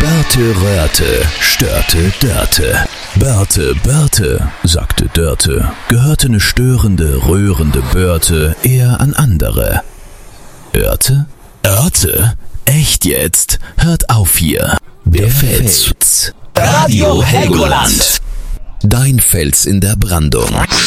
Börte Röhrte störte Dörte. Börte, sagte Dörte, gehörte ne störende, rührende Börte eher an andere. Örte? Echt jetzt? Hört auf hier. Der Fels. Radio Helgoland. Dein Fels in der Brandung.